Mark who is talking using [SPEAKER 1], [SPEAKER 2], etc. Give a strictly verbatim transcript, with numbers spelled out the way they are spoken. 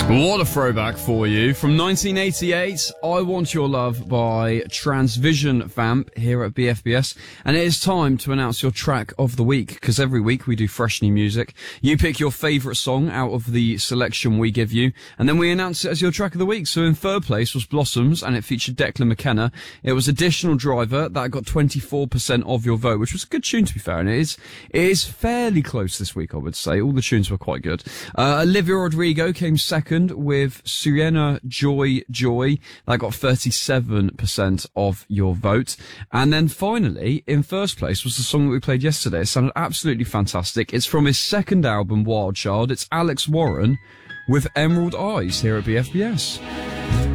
[SPEAKER 1] What a throwback for you. From nineteen eighty-eight, I Want Your Love by Transvision Vamp here at B F B S. And it is time to announce your track of the week, because every week we do fresh new music. You pick your favourite song out of the selection we give you, and then we announce it as your track of the week. So in third place was Blossoms, and it featured Declan McKenna. It was Additional Driver that got twenty-four percent of your vote, which was a good tune to be fair, and it is, it is fairly close this week, I would say. All the tunes were quite good. Uh, Olivia Rodrigo came second with Sienna Joy Joy. That got thirty-seven percent of your vote. And then finally, in first place was the song that we played yesterday. It sounded absolutely fantastic. It's from his second album, Wild Child. It's Alex Warren with Emerald Eyes here at B F B S.